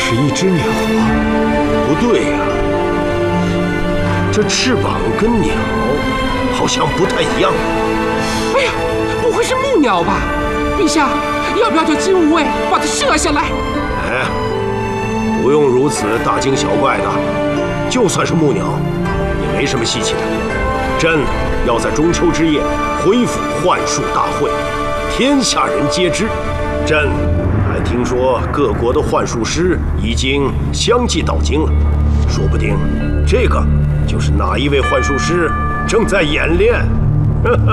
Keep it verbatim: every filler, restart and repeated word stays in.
是一只鸟啊？ 不对呀，这翅膀跟鸟好像不太一样。 哎呀，不会是木鸟吧？陛下，要不要叫金吾卫把它射下来？ 哎，不用如此大惊小怪的。就算是木鸟，也没什么稀奇的。朕要在中秋之夜恢复幻术大会，天下人皆知。朕还听说各国的幻术师已经相继到京了，说不定这个就是哪一位幻术师正在演练。